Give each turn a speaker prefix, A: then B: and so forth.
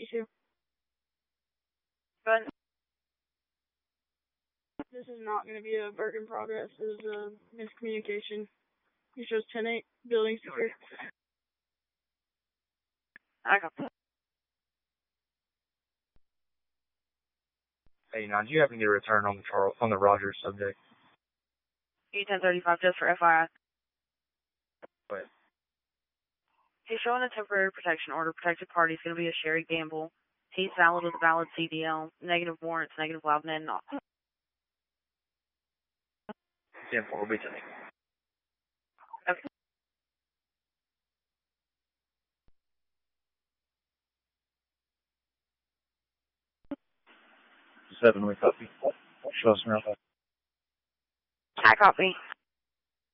A: 52.
B: Go ahead.
A: This is not going to be a work in progress. This is a miscommunication. It shows 10-8, building secure.
B: I got that.
C: Hey, now, do you happen to get a return on the Rogers subject?
B: E1035, just for FYI.
C: What?
B: He's showing a temporary protection order. Protected party is going to be a Sherry Gamble. He's valid with a valid CDL. Negative warrants, negative loud and not.
C: 10-4, we'll be today.
B: Okay.
C: 7, we copy. Show us around.
B: I copy.